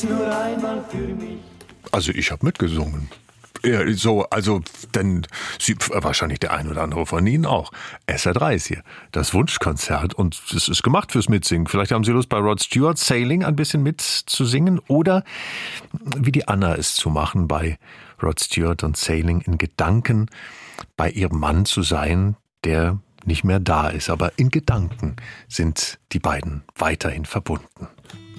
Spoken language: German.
Nur einmal für mich. Also ich habe mitgesungen. Ja, denn wahrscheinlich der ein oder andere von Ihnen auch. SR3 ist hier, das Wunschkonzert, und es ist gemacht fürs Mitsingen. Vielleicht haben Sie Lust, bei Rod Stewart Sailing ein bisschen mitzusingen oder wie die Anna es zu machen, bei Rod Stewart und Sailing in Gedanken bei ihrem Mann zu sein, der nicht mehr da ist. Aber in Gedanken sind die beiden weiterhin verbunden.